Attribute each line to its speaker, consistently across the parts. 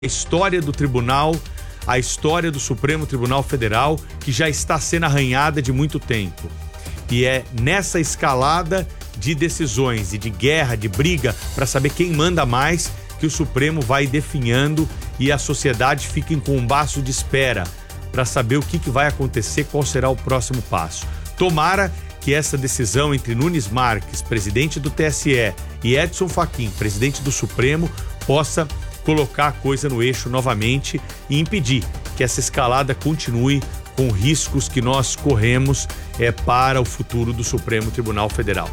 Speaker 1: história do tribunal, a história do Supremo Tribunal Federal, que já está sendo arranhada de muito tempo. E é nessa escalada de decisões e de guerra, de briga, para saber quem manda mais, que o Supremo vai definhando e a sociedade fica com um baço de espera para saber o que vai acontecer, qual será o próximo passo. Tomara que essa decisão entre Nunes Marques, presidente do TSE, e Edson Fachin, presidente do Supremo, possa colocar a coisa no eixo novamente e impedir que essa escalada continue com riscos que nós corremos para o futuro do Supremo Tribunal Federal.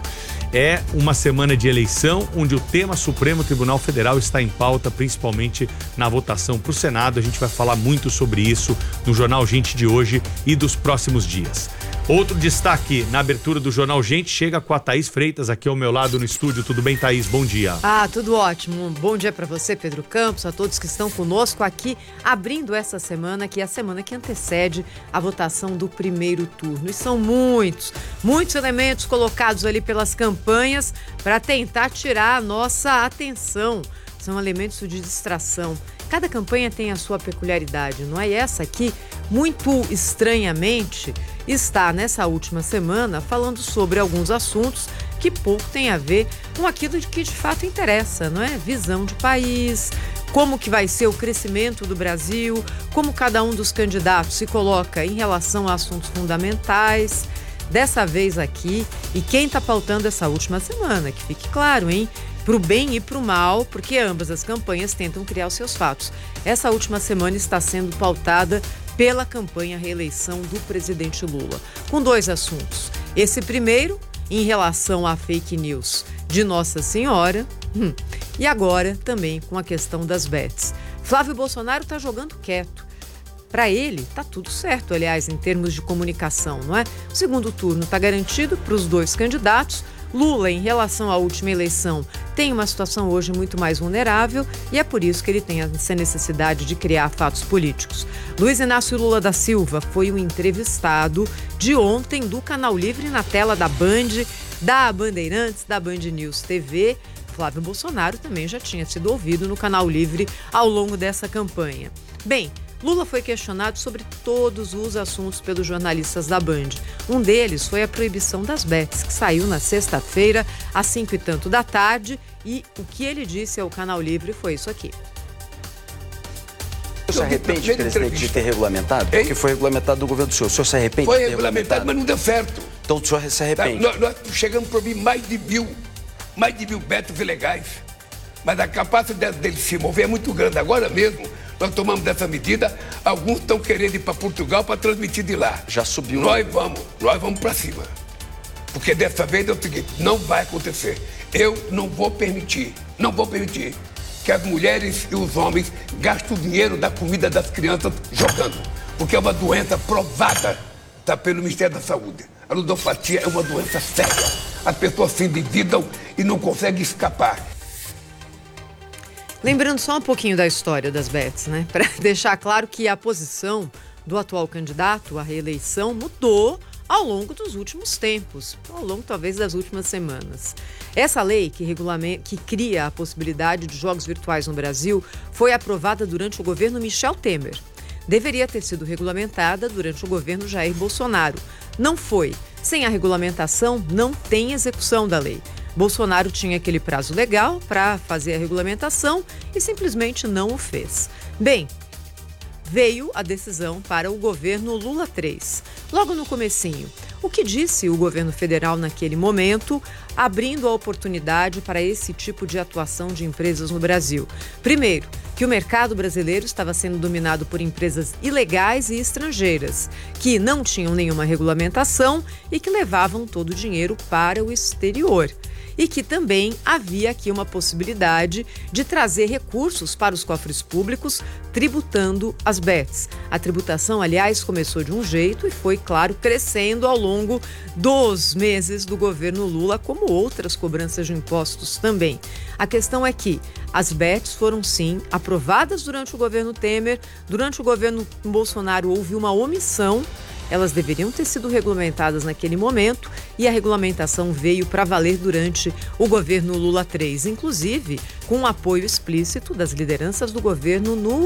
Speaker 1: É uma semana de eleição onde o tema Supremo Tribunal Federal está em pauta, principalmente na votação para o Senado. A gente vai falar muito sobre isso no Jornal Gente de hoje e dos próximos dias. Outro destaque na abertura do Jornal Gente chega com a Thaís Freitas aqui ao meu lado no estúdio. Tudo bem, Thaís? Bom dia.
Speaker 2: Tudo ótimo. Bom dia para você, Pedro Campos, a todos que estão conosco aqui, abrindo essa semana, que é a semana que antecede a votação do primeiro turno. E são muitos elementos colocados ali pelas campanhas para tentar tirar a nossa atenção. São elementos de distração. Cada campanha tem a sua peculiaridade, não é? Essa aqui, muito estranhamente, está nessa última semana falando sobre alguns assuntos que pouco tem a ver com aquilo que de fato interessa, não é? Visão de país, como que vai ser o crescimento do Brasil, como cada um dos candidatos se coloca em relação a assuntos fundamentais. Dessa vez aqui, e quem está pautando essa última semana, que fique claro, hein? Pro bem e pro mal, porque ambas as campanhas tentam criar os seus fatos. Essa última semana está sendo pautada pela campanha reeleição do presidente Lula, com dois assuntos. Esse primeiro, em relação à fake news de Nossa Senhora, e agora também com a questão das bets. Flávio Bolsonaro está jogando quieto. Para ele, tá tudo certo, aliás, em termos de comunicação, não é? O segundo turno está garantido para os dois candidatos. Lula, em relação à última eleição, tem uma situação hoje muito mais vulnerável e é por isso que ele tem essa necessidade de criar fatos políticos. Luiz Inácio Lula da Silva foi o entrevistado de ontem do Canal Livre na tela da Band, da Bandeirantes, da Band News TV. Flávio Bolsonaro também já tinha sido ouvido no Canal Livre ao longo dessa campanha. Bem, Lula foi questionado sobre todos os assuntos pelos jornalistas da Band. Um deles foi a proibição das bets, que saiu na sexta-feira, às 5h da tarde, e o que ele disse ao Canal Livre foi isso aqui.
Speaker 3: O senhor se arrepende, presidente, de ter regulamentado? Porque foi regulamentado do governo do senhor. O senhor se arrepende
Speaker 4: de ter regulamentado, mas não deu certo.
Speaker 3: Então o senhor se arrepende?
Speaker 4: Nós chegamos a proibir mais de mil betos ilegais. Mas a capacidade deles se mover é muito grande. Agora mesmo, nós tomamos dessa medida, alguns estão querendo ir para Portugal para transmitir de lá.
Speaker 3: Já subiu.
Speaker 4: Nós vamos para cima. Porque dessa vez é o seguinte, não vai acontecer. Eu não vou permitir que as mulheres e os homens gastem o dinheiro da comida das crianças jogando. Porque é uma doença provada pelo Ministério da Saúde. A ludopatia é uma doença séria. As pessoas se endividam e não conseguem escapar.
Speaker 2: Lembrando só um pouquinho da história das bets, né? Para deixar claro que a posição do atual candidato à reeleição mudou ao longo dos últimos tempos, ao longo talvez das últimas semanas. Essa lei que cria a possibilidade de jogos virtuais no Brasil foi aprovada durante o governo Michel Temer. Deveria ter sido regulamentada durante o governo Jair Bolsonaro. Não foi. Sem a regulamentação, não tem execução da lei. Bolsonaro tinha aquele prazo legal para fazer a regulamentação e simplesmente não o fez. Bem, veio a decisão para o governo Lula 3. Logo no comecinho, o que disse o governo federal naquele momento, abrindo a oportunidade para esse tipo de atuação de empresas no Brasil? Primeiro, que o mercado brasileiro estava sendo dominado por empresas ilegais e estrangeiras, que não tinham nenhuma regulamentação e que levavam todo o dinheiro para o exterior. E que também havia aqui uma possibilidade de trazer recursos para os cofres públicos tributando as bets. A tributação, aliás, começou de um jeito e foi, claro, crescendo ao longo dos meses do governo Lula, como outras cobranças de impostos também. A questão é que as bets foram, sim, aprovadas durante o governo Temer. Durante o governo Bolsonaro houve uma omissão elas deveriam ter sido regulamentadas naquele momento e a regulamentação veio para valer durante o governo Lula III, inclusive com o apoio explícito das lideranças do governo no